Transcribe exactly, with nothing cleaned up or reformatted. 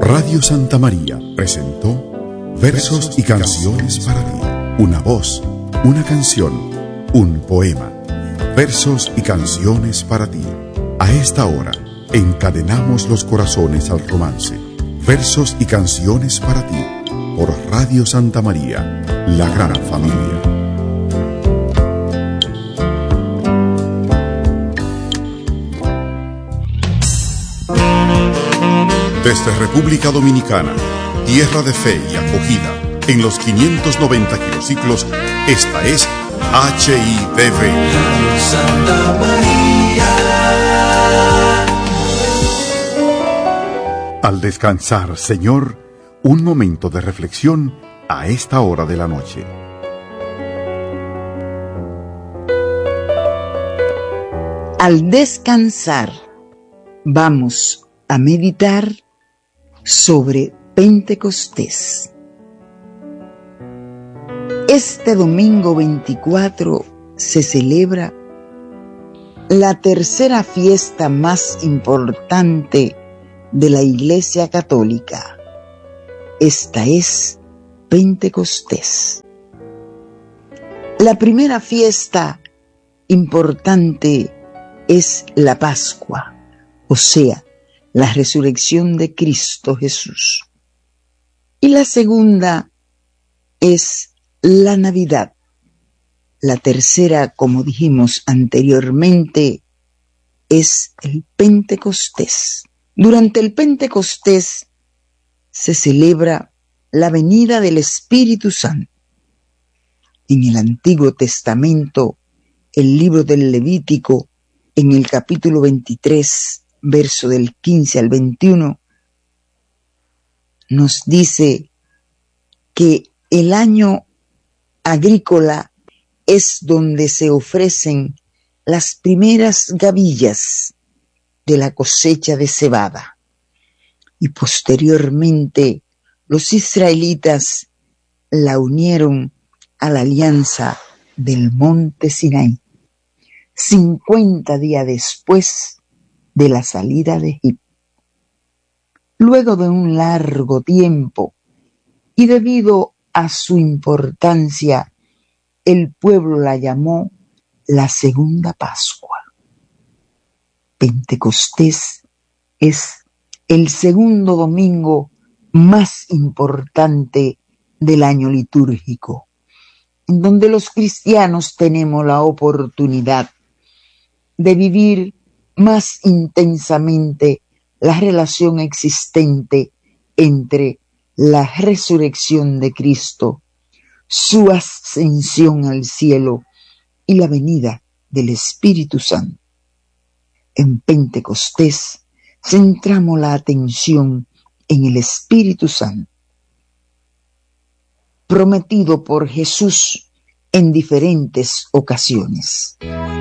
Radio Santa María presentó Versos y Canciones para ti. Una voz, una canción, un poema. Versos y canciones para ti. A esta hora, encadenamos los corazones al romance. Versos y canciones para ti. Por Radio Santa María, la gran familia. Desde República Dominicana, tierra de fe y acogida, en los quinientos noventa kilociclos, esta es H I D V. Santa María. Al descansar, Señor, un momento de reflexión a esta hora de la noche. Al descansar, vamos a meditar sobre Pentecostés. Este domingo veinticuatro se celebra la tercera fiesta más importante de la Iglesia Católica. Esta es Pentecostés. La primera fiesta importante es la Pascua, o sea, la resurrección de Cristo Jesús. Y la segunda es la Navidad. La tercera, como dijimos anteriormente, es el Pentecostés. Durante el Pentecostés se celebra la venida del Espíritu Santo. En el Antiguo Testamento, el libro del Levítico, en el capítulo veintitrés, verso del quince al veintiuno, nos dice que el año agrícola es donde se ofrecen las primeras gavillas de la cosecha de cebada. Y posteriormente los israelitas la unieron a la alianza del monte Sinaí, cincuenta días después de la salida de Egipto. Luego de un largo tiempo y debido a su importancia, el pueblo la llamó la segunda Pascua. Pentecostés es el segundo domingo más importante del año litúrgico, en donde los cristianos tenemos la oportunidad de vivir más intensamente la relación existente entre la resurrección de Cristo, su ascensión al cielo y la venida del Espíritu Santo. En Pentecostés centramos la atención en el Espíritu Santo, prometido por Jesús en diferentes ocasiones.